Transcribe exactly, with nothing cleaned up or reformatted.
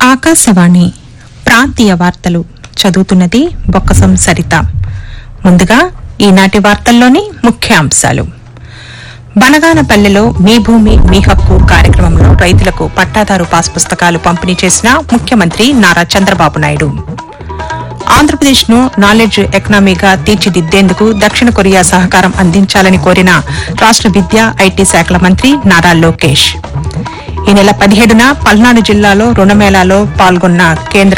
ఆకాశవాణి ప్రాంతీయ వార్తలు చదువుతున్నది బొక్కసం సరిత. ముందుగా ఈనాటి వార్తల్లోని ముఖ్యాంశాలు. బనగానపల్లెలో మీ భూమి మీ హక్కు కార్యక్రమంలో రైతులకు పట్టాదారు పాస్ పుస్తకాలు పంపిణీ చేసిన ముఖ్యమంత్రి నారా చంద్రబాబు నాయుడు. ఆంధ్రప్రదేశ్ ను నాలెడ్జ్ ఎకనామీగా తీర్చిదిద్దేందుకు దక్షిణ కొరియా సహకారం అందించాలని కోరిన రాష్ట విద్యా ఐటీ శాఖల మంత్రి నారా లోకేష్. ఈ నెల పదిహేడున పల్నాడు జిల్లాలో రుణమేళాలో పాల్గొన్న కేంద్ర